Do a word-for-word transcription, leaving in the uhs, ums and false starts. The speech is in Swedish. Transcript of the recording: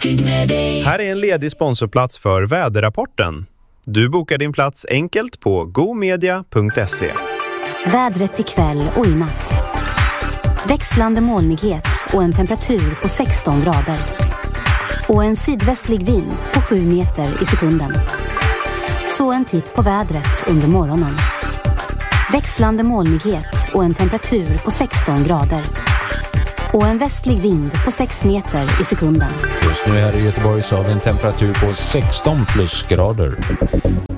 alltid med dig. Här är en ledig sponsorplats för väderrapporten. Du bokar din plats enkelt på gomedia punkt se. Vädret ikväll och i natt. Växlande molnighet och en temperatur på sexton grader. Och en sydvästlig vind på sju meter i sekunden. Så en titt på vädret under morgonen. Växlande molnighet och en temperatur på sexton grader. Och en västlig vind på sex meter i sekunden. Just nu här i Göteborg så har vi en temperatur på sexton plusgrader.